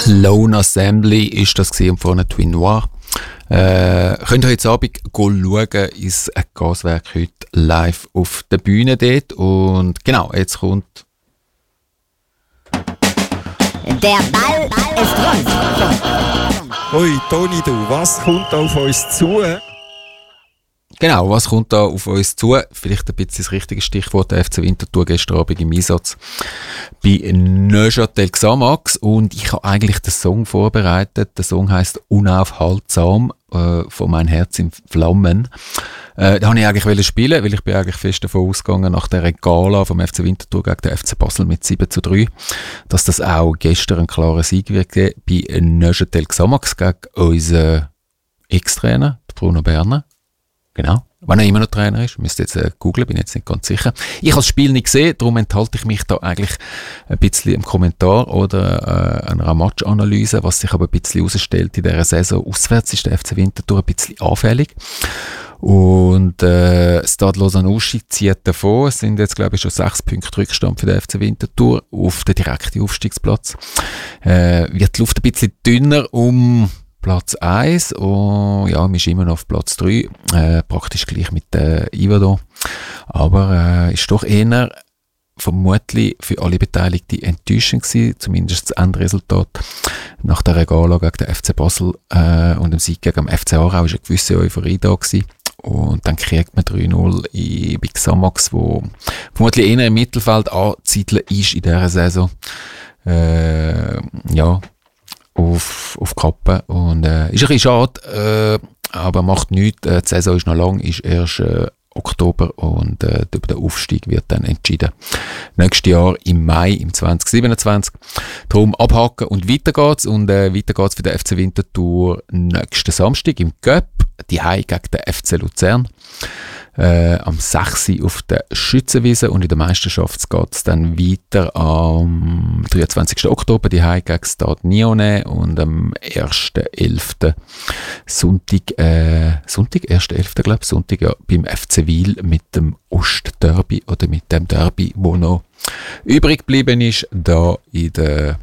Lone Assembly ist das und vorne Twin Noir. Könnt ihr heute Abend schauen ins Gaswerk heute live auf der Bühne dort. Und genau, jetzt kommt... Der Ball ist rund. Hoi, Toni, du, was kommt auf uns zu? Genau, was kommt da auf uns zu? Vielleicht ein bisschen das richtige Stichwort, der FC Winterthur gestern Abend im Einsatz bei Neuchâtel Xamax. Und ich habe eigentlich den Song vorbereitet. Der Song heisst «Unaufhaltsam» von «Mein Herz in Flammen». Da wollte ich eigentlich spielen, weil ich bin eigentlich fest davon ausgegangen, nach der Gala vom FC Winterthur gegen den FC Basel mit 7:3, dass das auch gestern ein klarer Sieg wird geben bei Neuchâtel Xamax gegen unseren Ex-Trainer, Bruno Berner. Genau. Wenn er immer noch Trainer ist, müsst ihr jetzt googlen, bin jetzt nicht ganz sicher. Ich habe das Spiel nicht gesehen, darum enthalte ich mich da eigentlich ein bisschen im Kommentar oder einer Matchanalyse, was sich aber ein bisschen herausstellt in dieser Saison. Auswärts ist der FC Winterthur ein bisschen anfällig. Und Stade Lausanne-Uschi zieht davon. Es sind jetzt, glaube ich, schon 6 Punkte Rückstand für den FC Winterthur auf den direkten Aufstiegsplatz. Wird die Luft ein bisschen dünner Platz 1 und ja, wir sind immer noch auf Platz 3, praktisch gleich mit Yverdon. Aber ist doch eher vermutlich für alle Beteiligten enttäuschend gewesen, zumindest das Endresultat nach der Gala gegen den FC Basel und dem Sieg gegen den FC Aarau war eine gewisse Euphorie da gewesen. Und dann kriegt man 3-0 bei Xamax, wo vermutlich eher im Mittelfeld anzusiedeln ist in dieser Saison. Ja, auf Kappe. Und ist ein bisschen schade, aber macht nichts. Die Saison ist noch lang, ist erst Oktober und über den Aufstieg wird dann entschieden. Nächstes Jahr im Mai, im 2027. Darum abhaken und weiter geht's. Und weiter geht's für den FC Winterthur nächsten Samstag im Cup. Die Heim gegen den FC Luzern. Am 6. auf der Schützenwiese und in der Meisterschaft geht es dann weiter am 23. Oktober die Heim gegen Stade Nyonnais und am 1.11. Sonntag, 1.11. glaube ich, Sonntag ja, beim FC Wil mit dem Ostderby oder mit dem Derby, wo noch übrig geblieben ist, da in der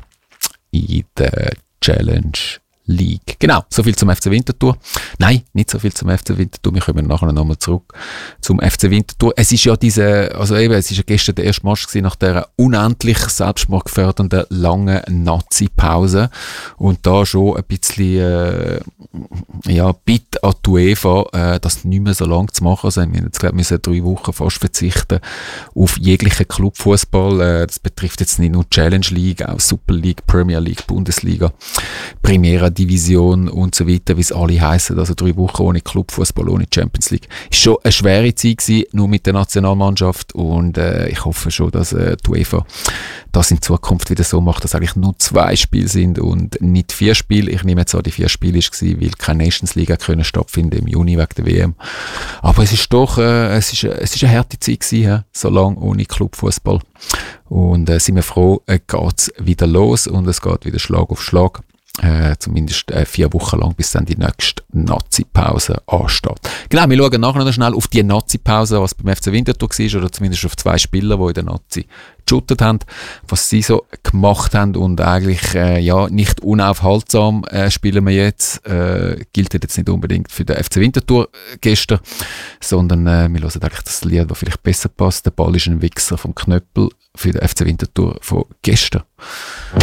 Challenge League. Genau, so viel zum FC Winterthur. Nein, nicht so viel zum FC Winterthur. Wir kommen nachher nochmal zurück zum FC Winterthur. Es ist ja es ist ja gestern der erste Match gewesen nach dieser unendlich selbstmordgefährdenden langen Nazi-Pause. Und da schon ein bisschen, Bitte an die UEFA, das nicht mehr so lang zu machen. Also, wir jetzt, glaube ich, müssen 3 Wochen fast verzichten auf jeglichen Clubfußball. Das betrifft jetzt nicht nur Challenge League, auch Super League, Premier League, Bundesliga, Primera Division und so weiter, wie es alle heissen. Also 3 Wochen ohne Clubfußball, ohne Champions League. Ist schon eine schwere Zeit gewesen, nur mit der Nationalmannschaft. Und ich hoffe schon, dass die UEFA das in Zukunft wieder so macht, dass eigentlich nur 2 Spiele sind und nicht 4 Spiele. Ich nehme jetzt an, die 4 Spiele waren, weil keine Nations League können stattfinden im Juni wegen der WM. Aber es ist doch, es ist eine harte Zeit gewesen, so lange ohne Clubfußball. Und sind wir froh, geht's wieder los und es geht wieder Schlag auf Schlag. Zumindest 4 Wochen lang, bis dann die nächste Nazi-Pause ansteht. Genau, wir schauen nachher noch schnell auf die Nazi-Pause, was beim FC Winterthur war, oder zumindest auf 2 Spieler, die in der Nazi geshootet haben, was sie so gemacht haben und eigentlich nicht unaufhaltsam spielen wir jetzt. Gilt jetzt nicht unbedingt für den FC Winterthur gestern, sondern wir hören eigentlich das Lied, das vielleicht besser passt. Der Ball ist ein Wichser vom Knöppel für den FC Winterthur von gestern.